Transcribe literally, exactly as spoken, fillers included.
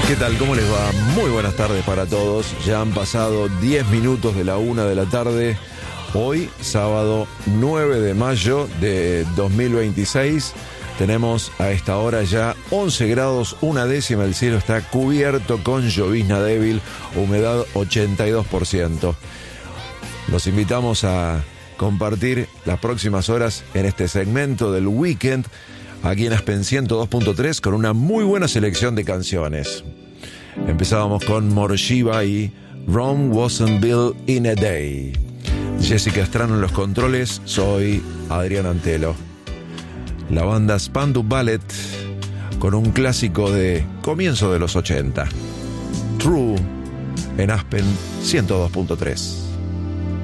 ¿Qué tal? ¿Cómo les va? Muy buenas tardes para todos. Ya han pasado diez minutos de la una de la tarde. Hoy, sábado nueve de mayo de dos mil veintiséis. Tenemos a esta hora ya once grados, una décima. El cielo está cubierto con llovizna débil, humedad ochenta y dos por ciento. Los invitamos a compartir las próximas horas en este segmento del weekend aquí en Aspen ciento dos punto tres con una muy buena selección de canciones. Empezábamos con Morgiva y Rome Wasn't Built in a Day. Jessica Estrano en los controles, soy Adrián Antelo. La banda Spandau Ballet con un clásico de comienzo de los ochenta. True en Aspen ciento dos punto tres.